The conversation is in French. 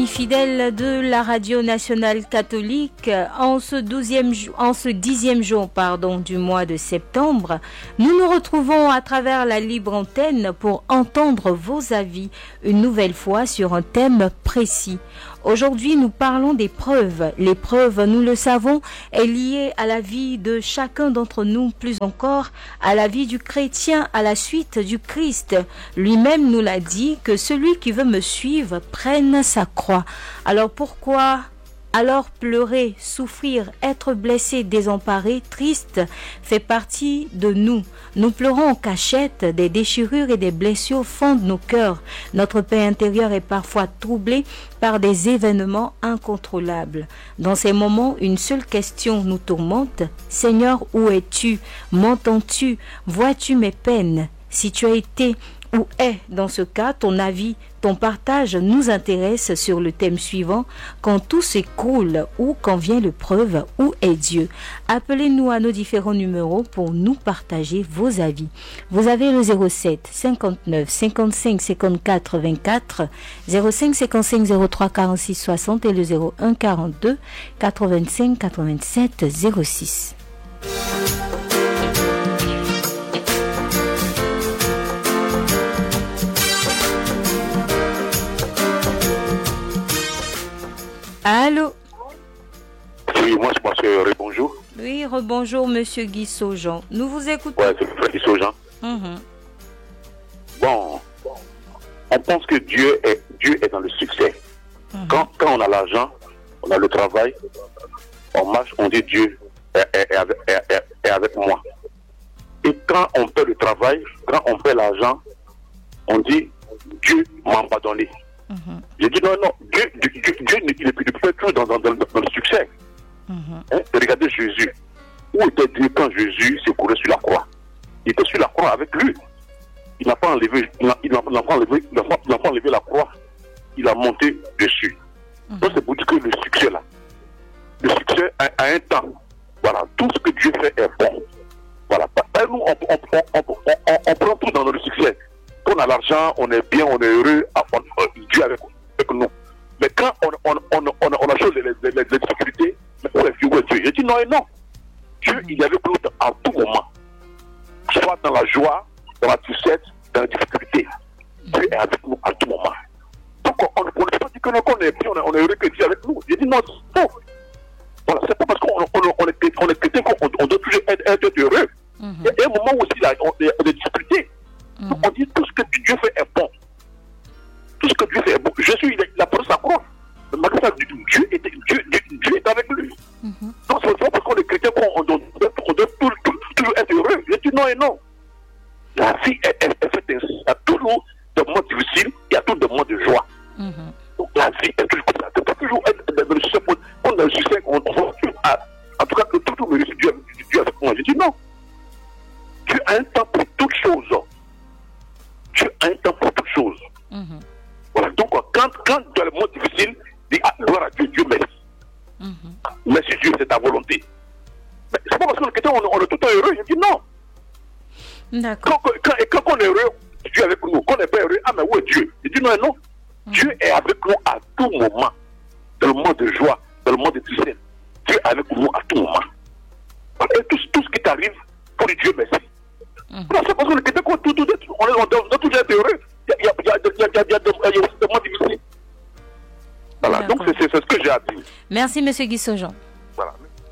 fidèles de la radio nationale catholique, en ce 10e jour du mois de septembre, nous nous retrouvons à travers la libre antenne pour entendre vos avis une nouvelle fois sur un thème précis. Aujourd'hui, nous parlons des preuves. L'épreuve, nous le savons, est liée à la vie de chacun d'entre nous, plus encore à la vie du chrétien à la suite du Christ. Lui-même nous l'a dit que celui qui veut me suivre prenne sa croix. Alors pourquoi alors pleurer, souffrir, être blessé, désemparé, triste fait partie de nous. Nous pleurons en cachette, des déchirures et des blessures fondent nos cœurs. Notre paix intérieure est parfois troublée par des événements incontrôlables. Dans ces moments, une seule question nous tourmente. Seigneur, où es-tu? M'entends-tu? Vois-tu mes peines? Si tu as été ou est dans ce cas, ton avis, ton partage nous intéresse sur le thème suivant. Quand tout s'écroule ou quand vient l'épreuve, où est Dieu? Appelez-nous à nos différents numéros pour nous partager vos avis. Vous avez le 07 59 55 54 24, 05 55 03 46 60 et le 01 42 85 87 06. Allô? Oui, moi je pense que rebonjour. Oui, rebonjour Monsieur Guissot Jean. Nous vous écoutons. Ouais, c'est le frère Guissot Jean. Bon, on pense que Dieu est dans le succès. Quand on a l'argent, on a le travail, on marche, on dit Dieu est avec moi. Et quand on perd le travail, quand on perd l'argent, on dit Dieu m'a abandonné. J'ai dit non, Dieu ne peut tout dans le succès. Regardez Jésus. Où était Dieu quand Jésus s'est couru sur la croix? Il était sur la croix avec lui. Il n'a pas enlevé la croix. Il a monté dessus. Donc c'est pour dire que le succès là, le succès a un temps. Voilà, tout ce que Dieu fait est bon. Voilà, nous on prend tout dans le succès. Quand on a l'argent, on est bien, on est heureux, Dieu avec nous. Mais quand on a chose les difficultés, où est Dieu? J'ai dit non et non. Dieu, il est avec nous à tout moment. Soit dans la joie, dans la tristesse, dans la difficulté. Dieu est avec nous à tout moment. Donc on ne peut pas dire que on est bien, on est heureux que Dieu est avec nous. J'ai dit non, c'est faux. Voilà, c'est pas parce qu'on est chrétien qu'on doit toujours être heureux. Il y a un moment où aussi on a des difficultés. Donc on dit tout ce que Dieu fait est bon. Tout ce que Dieu fait est bon. Jésus, il a pris sa croix. Malgré ça, Dieu est avec lui. Donc c'est pas parce qu'on est chrétien qu'on doit toujours être heureux. Je dis non et non. La vie est faite ainsi. Il y a toujours des moments difficiles, il y a toujours des moments de joie. Donc la vie est toujours comme ça. Tu peux toujours être dans le succès. On a le succès, on va en tout cas que toujours me Dieu avec moi. Je dis non. Dieu a un temps pour toutes choses. Dieu a un temps pour toutes choses. Voilà. Donc, quand dans le monde difficile, dis gloire à Dieu, Dieu merci. Merci Dieu, c'est ta volonté. Mais c'est pas parce qu'on est chrétien, on est tout le temps heureux. Je dis non. D'accord. Quand on est heureux, Dieu est avec nous. Quand on n'est pas heureux, ah mais où est Dieu? Je dis non et non. Dieu est avec nous à tout moment. Dans le moment de joie, dans le moment de tristesse. Dieu est avec nous à tout moment. Et tout ce qui t'arrive, pour Dieu merci. Non, c'est parce qu'on est chrétien qu'on doit toujours être heureux. Il y a des moments difficiles. Voilà, donc c'est ce que j'ai à dire. Merci, Monsieur Guissot Jean. Voilà.